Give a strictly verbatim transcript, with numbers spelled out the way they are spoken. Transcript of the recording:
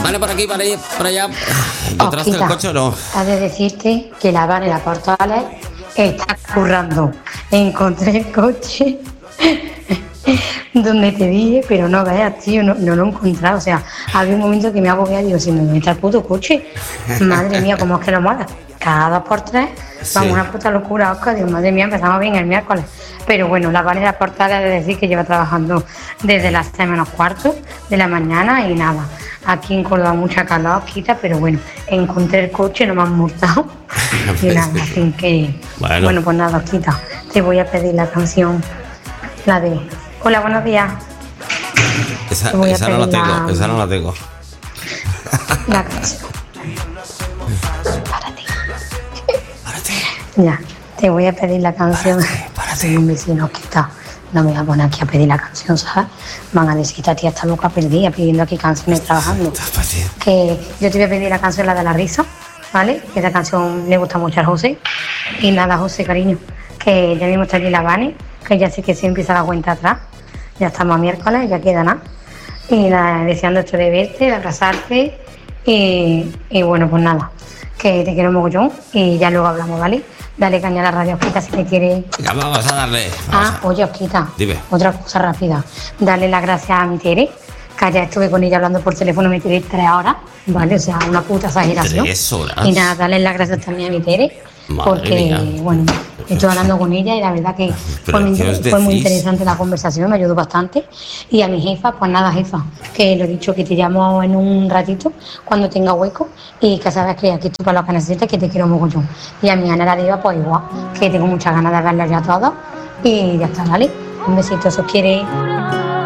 Vale, por aquí, vale, por allá. ¿Encontraste Osquita, el coche o no? has de decirte que la Vanessa Portales está currando. Encontré el coche donde te dije, pero no veas, tío, no, no lo he encontrado. O sea, había un momento que me agobié y digo, si me está el puto coche. Madre mía, cómo es que lo mola. Cada dos por tres, vamos, Sí. una puta locura, Oscar. Digo, madre mía, empezamos bien el miércoles. Pero bueno, la Vanessa Portales ha de decir que lleva trabajando desde las seis menos cuarto de la mañana y nada. Aquí en Córdoba mucha calor, quita, pero bueno, encontré el coche, no me han multado. Y nada, así que, Bueno. bueno, pues nada, Osquita, te voy a pedir la canción, la de Hola, buenos días. Esa, Te voy a esa no la pedir tengo, la- esa no la tengo. La canción. Para ti. Para ti. Ya, te voy a pedir la canción. Soy un vecino que está. No me voy a poner aquí a pedir la canción, ¿sabes? Van a decir, esta tía está loca perdida pidiendo aquí canciones trabajando. Que yo te voy a pedir la canción, la de la risa, ¿vale? Que esa canción le gusta mucho a José. Y nada, José, cariño, que ya mismo está aquí la Vane, que ya sé que sí empieza la cuenta atrás. Ya estamos a miércoles, ya queda nada. Y nada, deseando esto de verte, de abrazarte. Y, y bueno, pues nada, que te quiero mogollón y ya luego hablamos, ¿vale? Dale caña a la radio, Osquita, si te quiere. Venga, vamos a darle. Vamos Ah, a- oye, Osquita, Dime. otra cosa rápida. Dale las gracias a mi Tere, que ayer estuve con ella hablando por teléfono, me tiré tres horas, ¿vale? O sea, una puta exageración. Tres horas. Y nada, dale las gracias también a mi Tere, Madre porque, mía. bueno, estuve hablando con ella y la verdad que Pero, fue muy, ¿qué os fue muy decís? interesante la conversación, me ayudó bastante. Y a mi jefa, pues nada, jefa, que lo he dicho, que te llamo en un ratito, cuando tenga hueco, y que sabes que aquí estoy para lo que necesites, que te quiero mogollón. Y a mi Ana la diva, pues igual, que tengo muchas ganas de verlos ya todos. Y ya está, ¿vale? Un besito, si os quiere.